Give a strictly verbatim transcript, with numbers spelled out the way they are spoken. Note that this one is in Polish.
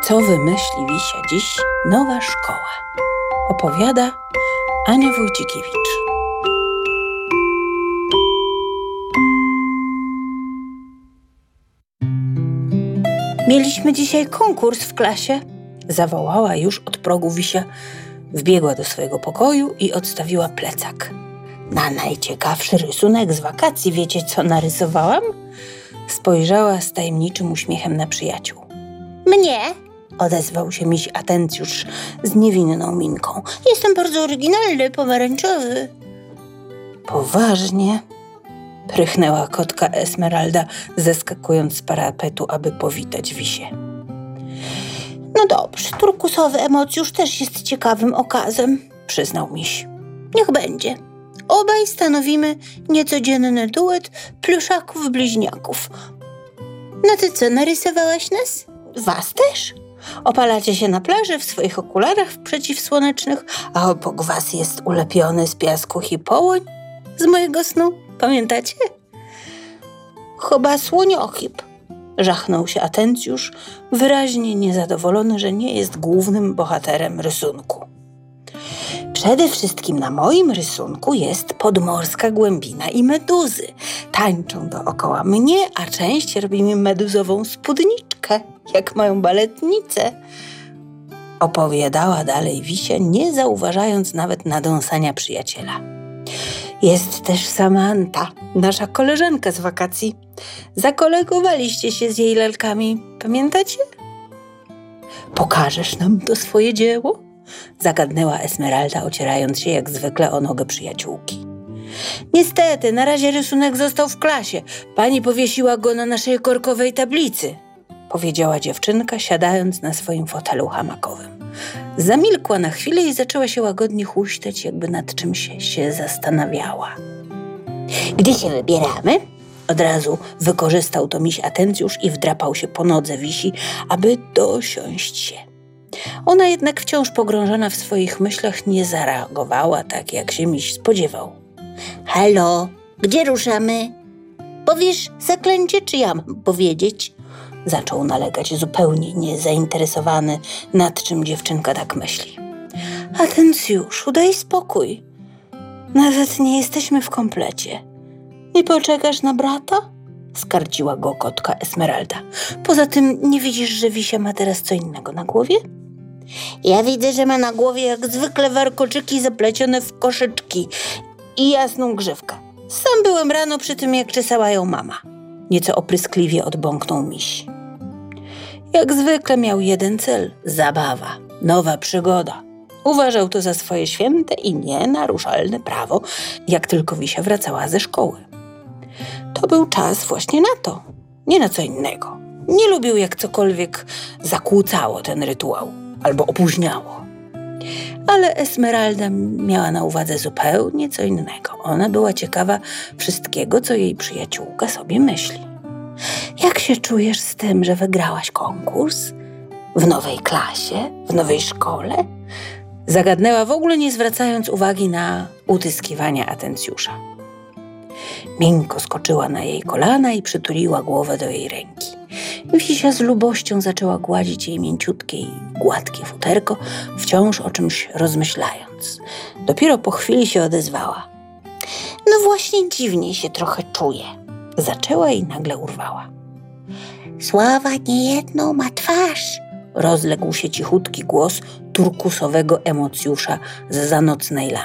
Co wymyśli Wisia dziś nowa szkoła? Opowiada Ania Wójcikiewicz. Mieliśmy dzisiaj konkurs w klasie, zawołała już od progu Wisia. Wbiegła do swojego pokoju i odstawiła plecak. Na najciekawszy rysunek z wakacji wiecie, co narysowałam? Spojrzała z tajemniczym uśmiechem na przyjaciół. Mnie? Odezwał się miś Atencjusz z niewinną minką. Jestem bardzo oryginalny, pomarańczowy. Poważnie? Prychnęła kotka Esmeralda, zeskakując z parapetu, aby powitać Wisię. No dobrze, turkusowy emocjusz też jest ciekawym okazem, przyznał miś. Niech będzie. Obaj stanowimy niecodzienny duet pluszaków bliźniaków. No ty co, narysowałaś nas? Was też? Opalacie się na plaży w swoich okularach przeciwsłonecznych, a obok was jest ulepiony z piasku hipołoń z mojego snu. Pamiętacie? Chyba słoniochip, żachnął się Atencjusz, wyraźnie niezadowolony, że nie jest głównym bohaterem rysunku. Przede wszystkim na moim rysunku jest podmorska głębina i meduzy. Tańczą dookoła mnie, a część robi mi meduzową spódniczkę, jak mają baletnice. Opowiadała dalej Wisia, nie zauważając nawet nadąsania przyjaciela. Jest też Samanta, nasza koleżanka z wakacji. Zakolegowaliście się z jej lalkami, pamiętacie? Pokażesz nam to swoje dzieło? Zagadnęła Esmeralda, ocierając się jak zwykle o nogę przyjaciółki. Niestety, na razie rysunek został w klasie. Pani powiesiła go na naszej korkowej tablicy, powiedziała dziewczynka, siadając na swoim fotelu hamakowym. Zamilkła na chwilę i zaczęła się łagodnie huśtać, jakby nad czymś się zastanawiała. Gdzie się wybieramy? Od razu wykorzystał to miś Atencjusz i wdrapał się po nodze Wisi, aby dosiąść się. Ona jednak wciąż pogrążona w swoich myślach nie zareagowała tak, jak się miś spodziewał. Halo, gdzie ruszamy? Powiesz zaklęcie, czy ja mam powiedzieć? Zaczął nalegać, zupełnie niezainteresowany, nad czym dziewczynka tak myśli. Atencjuszu, daj spokój. Nawet nie jesteśmy w komplecie. Nie poczekasz na brata? Skarciła go kotka Esmeralda. Poza tym nie widzisz, że Wisia ma teraz co innego na głowie? Ja widzę, że ma na głowie jak zwykle warkoczyki zaplecione w koszyczki i jasną grzywkę. Sam byłem rano przy tym, jak czesała ją mama. Nieco opryskliwie odbąknął miś. Jak zwykle miał jeden cel – zabawa, nowa przygoda. Uważał to za swoje święte i nienaruszalne prawo, jak tylko Wisia wracała ze szkoły. To był czas właśnie na to, nie na co innego. Nie lubił, jak cokolwiek zakłócało ten rytuał albo opóźniało. Ale Esmeralda miała na uwadze zupełnie co innego. Ona była ciekawa wszystkiego, co jej przyjaciółka sobie myśli. Jak się czujesz z tym, że wygrałaś konkurs? W nowej klasie? W nowej szkole? Zagadnęła, w ogóle nie zwracając uwagi na utyskiwania Atencjusza. Miękko skoczyła na jej kolana i przytuliła głowę do jej ręki. Wisia z lubością zaczęła gładzić jej mięciutkie i gładkie futerko, wciąż o czymś rozmyślając. Dopiero po chwili się odezwała. No właśnie dziwnie się trochę czuję. Zaczęła i nagle urwała. Sława niejedną ma twarz, rozległ się cichutki głos turkusowego emocjusza z zanocnej lampy.